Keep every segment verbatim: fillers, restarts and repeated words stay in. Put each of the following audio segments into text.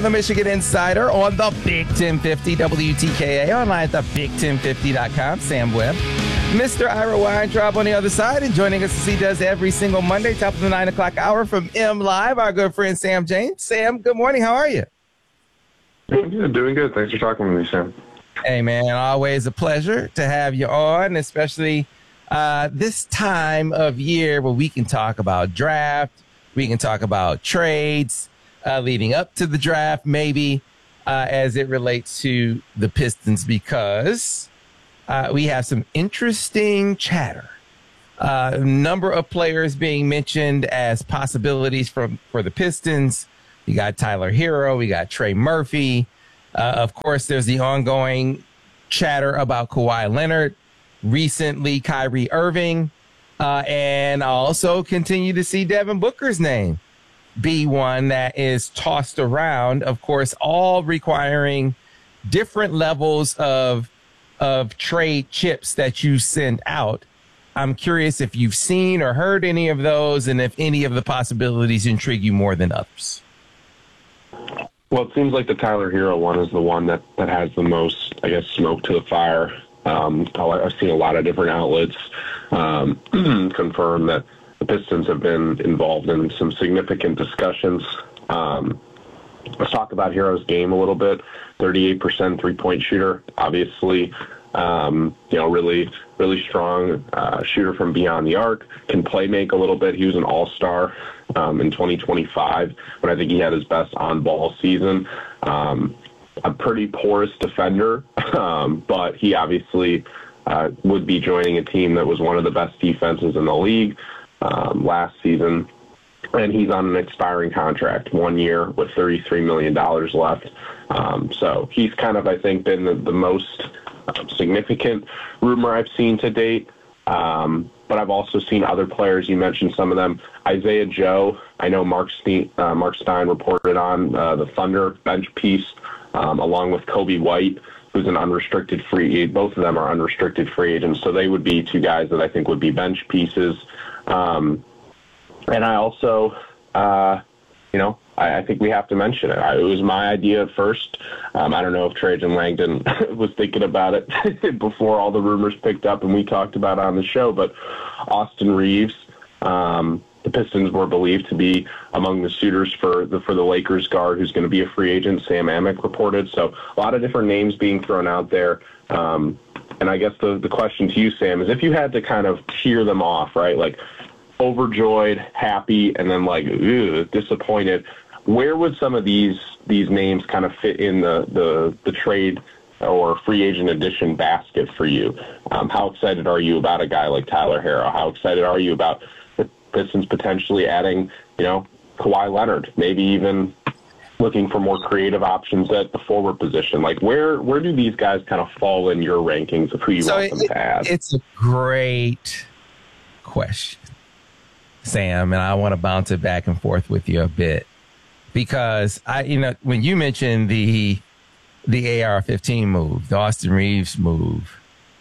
The Michigan Insider on the Big ten fifty W T K A, online at the big ten fifty dot com. Sam Webb, Mister Ira Weintraub on the other side, and joining us as he does every single Monday, top of the nine o'clock hour from M Live, our good friend Sam James. Sam, good morning. How are you? Doing good. Doing good. Thanks for talking with me, Sam. Hey, man, always a pleasure to have you on, especially uh, this time of year where we can talk about draft, we can talk about trades, Uh, leading up to the draft, maybe uh, as it relates to the Pistons, because uh, we have some interesting chatter. A uh, number of players being mentioned as possibilities for, for the Pistons. We got Tyler Hero. We got Trey Murphy. Uh, of course, there's the ongoing chatter about Kawhi Leonard, recently Kyrie Irving, uh, and I also continue to see Devin Booker's name be one that is tossed around, of course, all requiring different levels of of trade chips that you send out. I'm curious if you've seen or heard any of those, and if any of the possibilities intrigue you more than others. Well, it seems like the Tyler Hero one is the one that, that has the most, I guess, smoke to the fire. Um, I've seen a lot of different outlets um, confirm that the Pistons have been involved in some significant discussions. Um, let's talk about Hero's game a little bit. thirty-eight percent three-point shooter, obviously. Um, you know, really, really strong uh, shooter from beyond the arc. Can play make a little bit. He was an all-star um, in twenty twenty-five, when I think he had his best on-ball season. Um, a pretty porous defender, um, but he obviously uh, would be joining a team that was one of the best defenses in the league Um, last season, and he's on an expiring contract, one year with thirty-three million dollars left. Um, so he's kind of, I think, been the, the most uh, significant rumor I've seen to date. Um, but I've also seen other players. You mentioned some of them. Isaiah Joe, I know Mark, Ste- uh, Mark Stein reported on uh, the Thunder bench piece, um, along with Kobe White, who's an unrestricted free agent. Both of them are unrestricted free agents, so they would be two guys that I think would be bench pieces. Um, and I also, uh, you know, I, I think we have to mention it. I, it was my idea at first. Um, I don't know if Trajan Langdon was thinking about it before all the rumors picked up and we talked about it on the show, but Austin Reeves, um, the Pistons were believed to be among the suitors for the, for the Lakers guard who's going to be a free agent, Sam Amick reported. So a lot of different names being thrown out there. Um, And I guess the, the question to you, Sam, is if you had to kind of cheer them off, right, like overjoyed, happy, and then like ugh, disappointed, where would some of these these names kind of fit in the, the, the trade or free agent addition basket for you? Um, how excited are you about a guy like Tyler Hero? How excited are you about the Pistons potentially adding, you know, Kawhi Leonard, maybe even looking for more creative options at the forward position? Like, where where do these guys kind of fall in your rankings of who you so want them it, to add? It's a great question, Sam, and I want to bounce it back and forth with you a bit, because I, you know, when you mentioned the the A R fifteen move, the Austin Reeves move,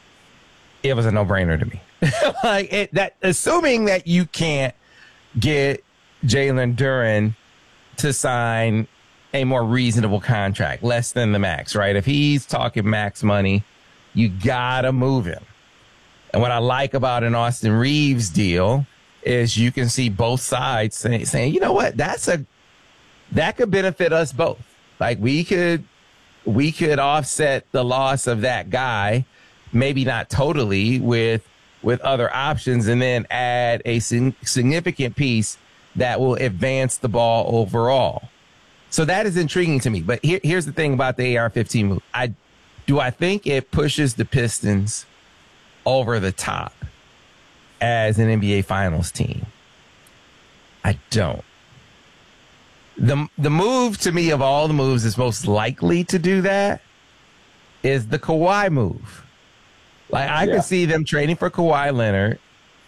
it was a no brainer to me. Like it, that, assuming that you can't get Jalen Duren to sign a more reasonable contract, less than the max, right? If he's talking max money, you gotta move him. And what I like about an Austin Reeves deal is you can see both sides say, saying, you know what, that's a that could benefit us both. Like we could we could offset the loss of that guy, maybe not totally, with with other options, and then add a sin- significant piece that will advance the ball overall. So that is intriguing to me. But here, here's the thing about the A R fifteen move. I do I think it pushes the Pistons over the top as an N B A Finals team? I don't. The the move to me of all the moves is most likely to do that is the Kawhi move. Like I yeah. could see them trading for Kawhi Leonard,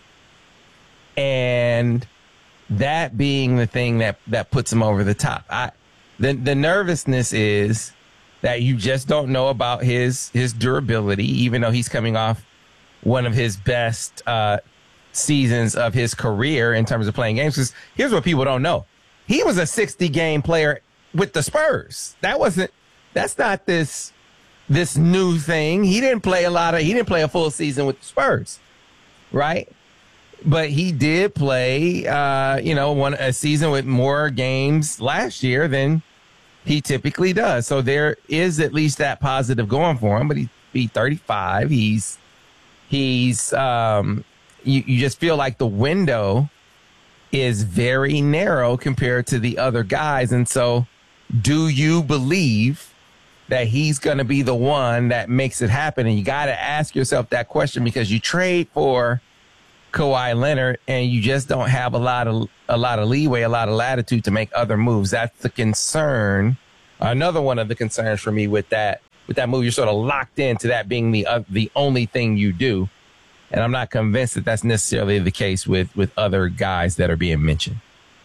and that being the thing that, that puts them over the top. I the the nervousness is that you just don't know about his his durability, even though he's coming off one of his best uh, seasons of his career in terms of playing games. Because here's what people don't know. He was a sixty-game player with the Spurs. That wasn't, that's not this, this new thing. He didn't play a lot of, he didn't play a full season with the Spurs, right? But he did play, uh, you know, one a season with more games last year than he typically does. So there is at least that positive going for him. But he, he's thirty-five. He's he's um, you, you just feel like the window is very narrow compared to the other guys. And so, do you believe that he's going to be the one that makes it happen? And you got to ask yourself that question, because you trade for Kawhi Leonard and you just don't have a lot of a lot of leeway, a lot of latitude to make other moves. That's the concern. Another one of the concerns for me with that with that move, you're sort of locked into that being the uh, the only thing you do, and I'm not convinced that that's necessarily the case with with other guys that are being mentioned.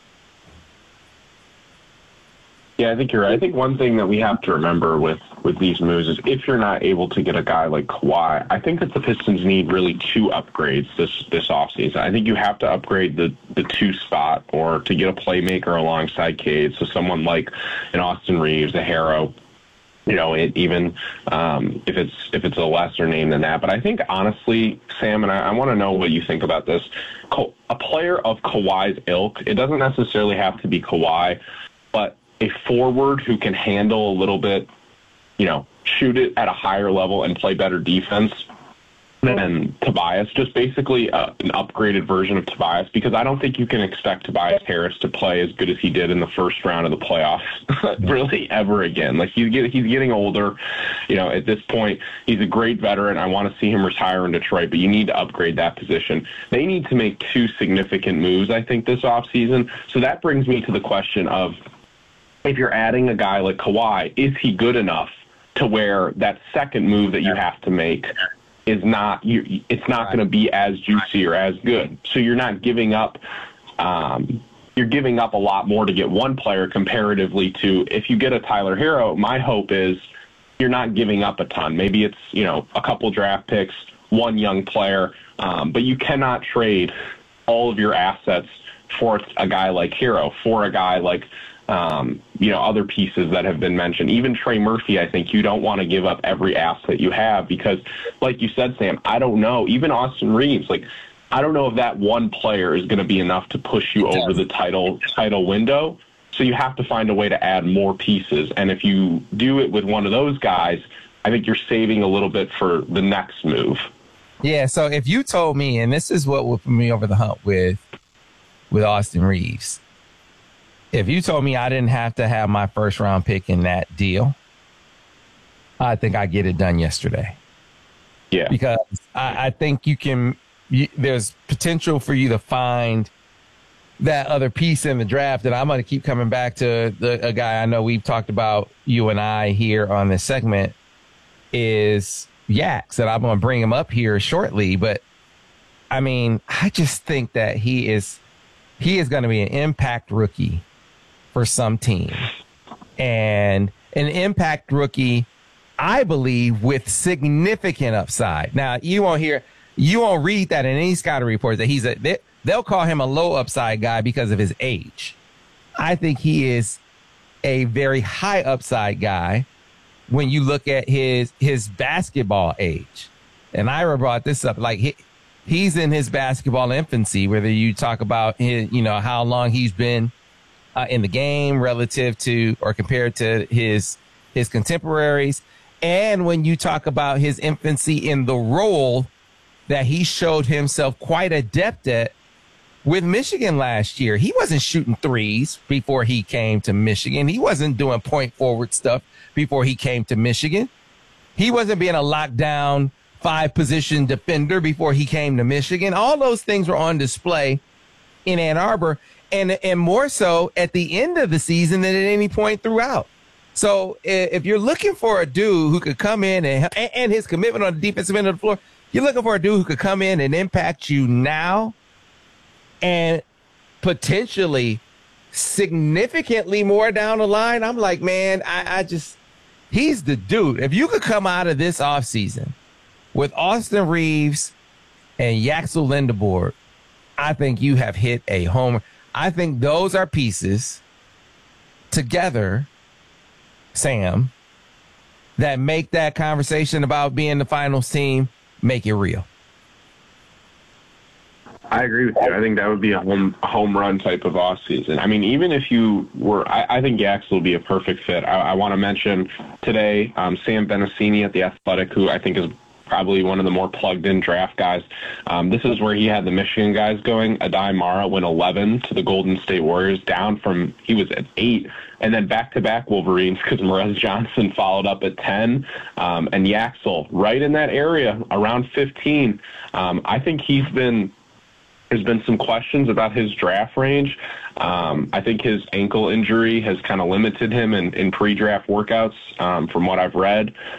Yeah, I think you're right. I think one thing that we have to remember with, with these moves is if you're not able to get a guy like Kawhi, I think that the Pistons need really two upgrades this this offseason. I think you have to upgrade the, the two spot, or to get a playmaker alongside Cade. So someone like an Austin Reeves, a Harrow, you know, it, even um, if it's if it's a lesser name than that. But I think, honestly, Sam, and I, I want to know what you think about this, a player of Kawhi's ilk, it doesn't necessarily have to be Kawhi, but a forward who can handle a little bit, you know, shoot it at a higher level and play better defense than Tobias, just basically uh, an upgraded version of Tobias, because I don't think you can expect Tobias Harris to play as good as he did in the first round of the playoffs really ever again. Like, he's getting, he's getting older. You know, at this point, he's a great veteran. I want to see him retire in Detroit, but you need to upgrade that position. They need to make two significant moves, I think, this offseason. So that brings me to the question of, if you're adding a guy like Kawhi, is he good enough to where that second move that you have to make is not, you, it's not going to be as juicy or as good. So you're not giving up, um, you're giving up a lot more to get one player comparatively to, if you get a Tyler Herro, my hope is you're not giving up a ton. Maybe it's, you know, a couple draft picks, one young player, um, but you cannot trade all of your assets for a guy like Herro, for a guy like, Um, you know, other pieces that have been mentioned. Even Trey Murphy, I think you don't want to give up every asset you have, because, like you said, Sam, I don't know. Even Austin Reeves, like, I don't know if that one player is going to be enough to push you over the title title window. So you have to find a way to add more pieces. And if you do it with one of those guys, I think you're saving a little bit for the next move. Yeah, so if you told me, and this is what would put me over the hump with with Austin Reeves, if you told me I didn't have to have my first round pick in that deal, I think I get it done yesterday. Yeah. Because I, I think you can, you, there's potential for you to find that other piece in the draft. And I'm going to keep coming back to the, a guy I know we've talked about, you and I, here on this segment, is Yaks. And I'm going to bring him up here shortly. But I mean, I just think that he is, he is going to be an impact rookie for some team, and an impact rookie, I believe, with significant upside. Now, you won't hear, you won't read that in any scouting report that he's a, they, they'll call him a low upside guy because of his age. I think he is a very high upside guy when you look at his, his basketball age. And Ira brought this up, like he, he's in his basketball infancy, whether you talk about his, you know, how long he's been Uh, in the game relative to or compared to his his contemporaries. And when you talk about his infancy in the role that he showed himself quite adept at with Michigan last year. He wasn't shooting threes before he came to Michigan. He wasn't doing point forward stuff before he came to Michigan. He wasn't being a lockdown five position defender before he came to Michigan. All those things were on display in Ann Arbor, and and more so at the end of the season than at any point throughout. So if you're looking for a dude who could come in and and his commitment on the defensive end of the floor, you're looking for a dude who could come in and impact you now and potentially significantly more down the line. I'm like, man, I, I just, he's the dude. If you could come out of this offseason with Austin Reeves and Yaxel Lindebord, I think you have hit a homer. I think those are pieces together Sam, that make that conversation about being the finals team, make it real. I agree with you. I think that would be a home a home run type of offseason. I mean, even if you were, I, I think Yaxel will be a perfect fit. I, I want to mention today um, Sam Benassini at The Athletic, who I think is probably one of the more plugged-in draft guys. Um, this is where he had the Michigan guys going. Adai Mara went eleven to the Golden State Warriors, down from, he was at eight, and then back-to-back Wolverines because Morez Johnson followed up at ten, um, and Yaxel right in that area, around fifteen. Um, I think he's been... There's been some questions about his draft range. Um, I think his ankle injury has kind of limited him in, in pre-draft workouts, um, from what I've read.